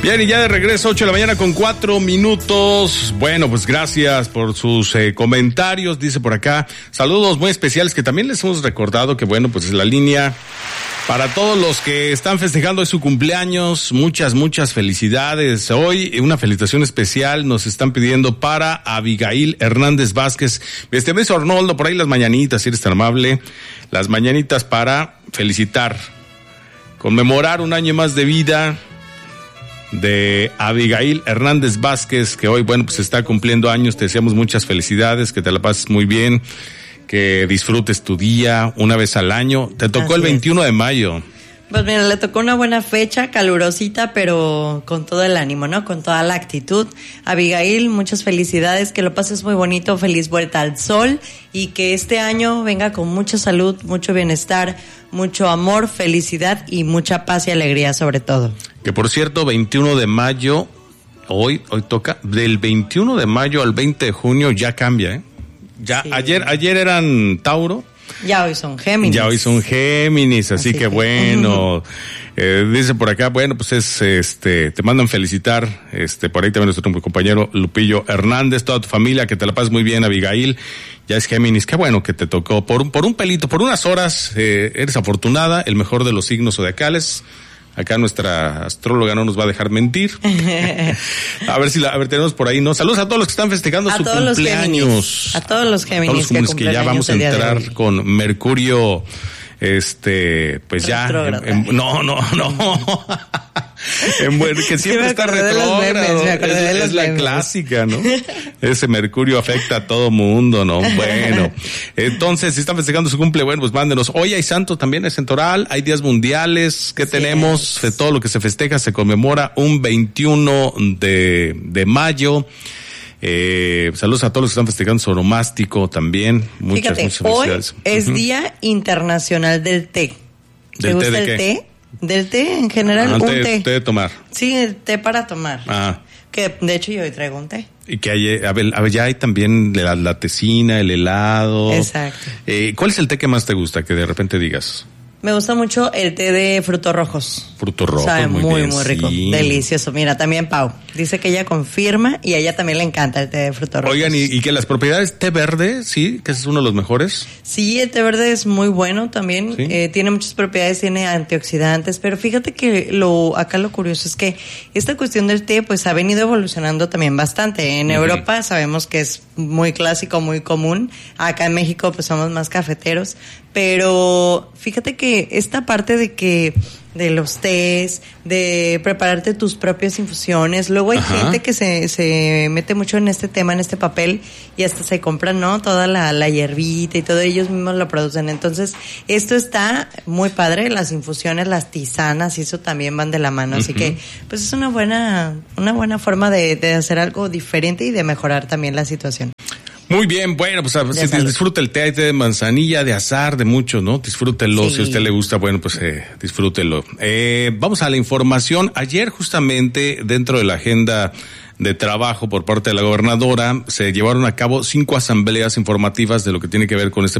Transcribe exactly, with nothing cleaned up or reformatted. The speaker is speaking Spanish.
Bien, y ya de regreso, ocho de la mañana con cuatro minutos. Bueno, pues gracias por sus eh, comentarios. Dice por acá, saludos muy especiales que también les hemos recordado que, bueno, pues es la línea para todos los que están festejando hoy su cumpleaños. Muchas, muchas felicidades. Hoy una felicitación especial nos están pidiendo para Abigail Hernández Vázquez. Este mes Arnoldo, por ahí las mañanitas, si eres tan amable. Las mañanitas para felicitar, conmemorar un año más de vida de Abigail Hernández Vázquez, que hoy, bueno, pues está cumpliendo años. Te deseamos muchas felicidades, que te la pases muy bien, que disfrutes tu día una vez al año. Te tocó Así el veintiuno es. de mayo. Pues mira, le tocó una buena fecha, calurosita, pero con todo el ánimo, ¿no? Con toda la actitud. Abigail, muchas felicidades, que lo pases muy bonito, feliz vuelta al sol, y que este año venga con mucha salud, mucho bienestar, mucho amor, felicidad y mucha paz y alegría sobre todo. Que por cierto, veintiuno de mayo, hoy, hoy toca, del veintiuno de mayo al veinte de junio ya cambia, ¿eh? Ya, sí. ayer, ayer eran Tauro. Ya hoy son Géminis. Ya hoy son Géminis, así, así que, que bueno. eh, dice por acá, bueno, pues es, este, te mandan felicitar, este, por ahí también nuestro compañero Lupillo Hernández, toda tu familia, que te la pases muy bien, Abigail. Ya es Géminis, qué bueno que te tocó por un, por un pelito, por unas horas, eh, eres afortunada, el mejor de los signos zodiacales. Acá nuestra astróloga no nos va a dejar mentir. A ver si la, a ver, tenemos por ahí, ¿no? Saludos a todos los que están festejando a su cumpleaños. A todos los Géminis. A todos los Géminis que, que ya vamos a entrar con Mercurio, este, pues ya. En, en, no, no, no. En buen, que siempre está retrógrado. Es, es la clásica, ¿no? Ese Mercurio afecta a todo mundo, ¿no? Bueno, entonces, si están festejando su cumple, bueno, pues mándenos. Hoy hay santo también, es en Toral, hay días mundiales. ¿Qué sí, tenemos? De todo lo que se festeja, se conmemora un veintiuno de, de mayo. Eh, saludos a todos los que están festejando su onomástico también. Muchas, Fíjate, muchas felicidades. Hoy es uh-huh. Día Internacional del Té. ¿Te ¿Del gusta té de el qué? té? Del té en general, ah, un té, té. té de tomar. Sí, el té para tomar. Ah. Que de hecho yo hoy traigo un té. Y que hay, a ver, a ver, ya hay también la, la tecina, el helado. Exacto. Eh, ¿Cuál es el té que más te gusta, que de repente digas? Me gusta mucho el té de frutos rojos. Frutos rojos, sabe muy, muy, bien, muy rico, sí. Delicioso. Mira, también Pau dice que ella confirma y a ella también le encanta el té de frutos rojos. Oigan, y, y que las propiedades té verde, sí, que ese es uno de los mejores. Sí, el té verde es muy bueno también. ¿Sí? Eh, tiene muchas propiedades, tiene antioxidantes, pero fíjate que lo acá lo curioso es que esta cuestión del té pues ha venido evolucionando también bastante. En uh-huh. Europa sabemos que es muy clásico, muy común. Acá en México pues somos más cafeteros, pero fíjate que esta parte de que de los tés, de prepararte tus propias infusiones. Luego hay Ajá. gente que se, se mete mucho en este tema, en este papel, y hasta se compran, ¿no? Toda la, la hierbita y todo, ellos mismos lo producen. Entonces, esto está muy padre, las infusiones, las tisanas, y eso también van de la mano. Uh-huh. Así que, pues es una buena, una buena forma de, de hacer algo diferente y de mejorar también la situación. Muy bien, bueno, pues si disfruta el té, hay té de manzanilla, de azar, de mucho, ¿no? Disfrútelo, sí. Si a usted le gusta, bueno, pues eh, disfrútelo. Eh, vamos a la información. Ayer justamente dentro de la agenda de trabajo por parte de la gobernadora se llevaron a cabo cinco asambleas informativas de lo que tiene que ver con este